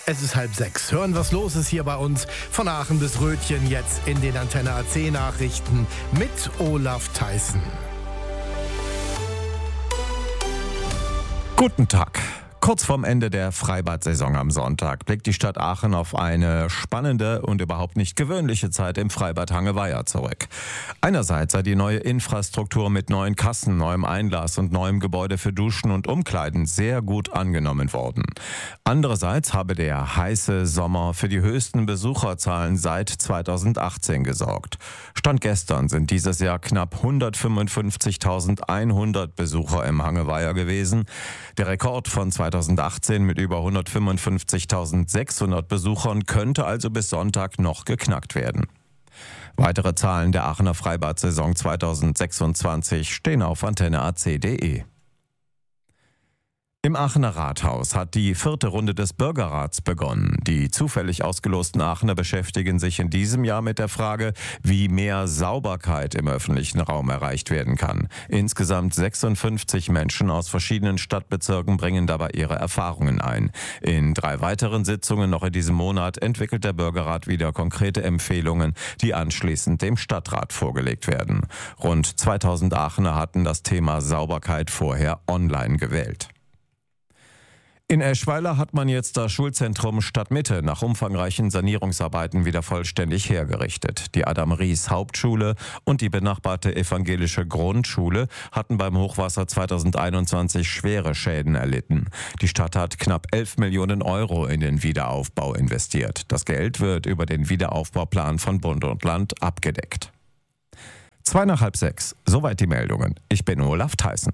Es ist 5:30. Hören, was los ist hier bei uns. Von Aachen bis Rötchen jetzt in den Antenne AC Nachrichten mit Olaf Theissen. Guten Tag. Kurz vorm Ende der Freibad-Saison am Sonntag blickt die Stadt Aachen auf eine spannende und überhaupt nicht gewöhnliche Zeit im Freibad Hangeweiher zurück. Einerseits sei die neue Infrastruktur mit neuen Kassen, neuem Einlass und neuem Gebäude für Duschen und Umkleiden sehr gut angenommen worden. Andererseits habe der heiße Sommer für die höchsten Besucherzahlen seit 2018 gesorgt. Stand gestern sind dieses Jahr knapp 155.100 Besucher im Hangeweiher gewesen. Der Rekord von 2018 mit über 155.600 Besuchern könnte also bis Sonntag noch geknackt werden. Weitere Zahlen der Aachener Freibad-Saison 2026 stehen auf antenneac.de. Im Aachener Rathaus hat die 4. Runde des Bürgerrats begonnen. Die zufällig ausgelosten Aachener beschäftigen sich in diesem Jahr mit der Frage, wie mehr Sauberkeit im öffentlichen Raum erreicht werden kann. Insgesamt 56 Menschen aus verschiedenen Stadtbezirken bringen dabei ihre Erfahrungen ein. In 3 weiteren Sitzungen noch in diesem Monat entwickelt der Bürgerrat wieder konkrete Empfehlungen, die anschließend dem Stadtrat vorgelegt werden. Rund 2000 Aachener hatten das Thema Sauberkeit vorher online gewählt. In Eschweiler hat man jetzt das Schulzentrum Stadtmitte nach umfangreichen Sanierungsarbeiten wieder vollständig hergerichtet. Die Adam-Ries-Hauptschule und die benachbarte evangelische Grundschule hatten beim Hochwasser 2021 schwere Schäden erlitten. Die Stadt hat knapp 11 Millionen Euro in den Wiederaufbau investiert. Das Geld wird über den Wiederaufbauplan von Bund und Land abgedeckt. 5:55. Soweit die Meldungen. Ich bin Olaf Theissen.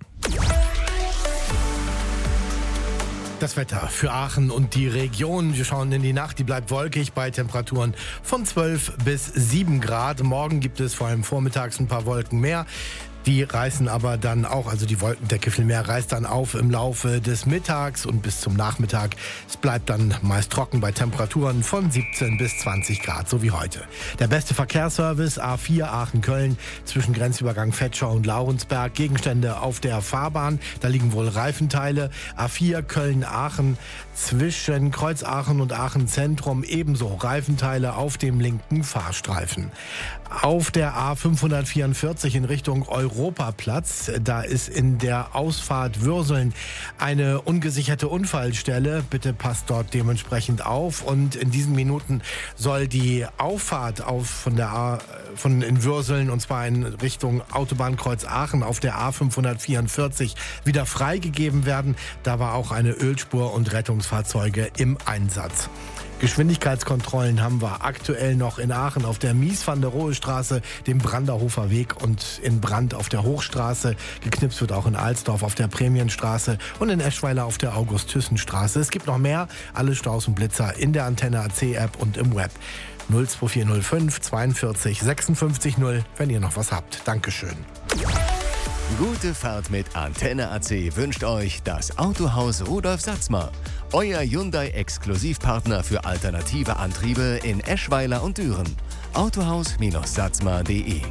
Das Wetter für Aachen und die Region. Wir schauen in die Nacht, die bleibt wolkig bei Temperaturen von 12 bis 7 Grad. Morgen gibt es vor allem vormittags ein paar Wolken mehr. Die reißen aber dann auch, also die Wolkendecke vielmehr, reißt dann auf im Laufe des Mittags und bis zum Nachmittag. Es bleibt dann meist trocken bei Temperaturen von 17 bis 20 Grad, so wie heute. Der beste Verkehrsservice A4 Aachen-Köln zwischen Grenzübergang Vetschau und Laurensberg. Gegenstände auf der Fahrbahn, da liegen wohl Reifenteile. A4 Köln-Aachen zwischen Kreuz Aachen und Aachen Zentrum ebenso Reifenteile auf dem linken Fahrstreifen. Auf der A544 in Richtung Europaplatz, da ist in der Ausfahrt Würseln eine ungesicherte Unfallstelle. Bitte passt dort dementsprechend auf. Und in diesen Minuten soll die Auffahrt von in Würseln, und zwar in Richtung Autobahnkreuz Aachen auf der A544 wieder freigegeben werden. Da war auch eine Ölspur und Rettungsfahrzeuge im Einsatz. Geschwindigkeitskontrollen haben wir aktuell noch in Aachen auf der Mies-van-der-Rohe-Straße, dem Branderhofer Weg und in Brand auf der Hochstraße. Geknipst wird auch in Alsdorf auf der Prämienstraße und in Eschweiler auf der August-Thyssen-Straße. Es gibt noch mehr, alle Staus und Blitzer in der Antenne AC-App und im Web. 02405 42 56 0, wenn ihr noch was habt. Dankeschön. Gute Fahrt mit Antenne AC wünscht euch das Autohaus Rudolf Satzmer. Euer Hyundai-Exklusivpartner für alternative Antriebe in Eschweiler und Düren. Autohaus-satzmer.de.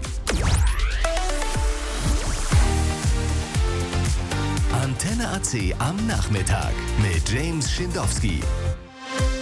Antenne AC am Nachmittag mit James Schindowski.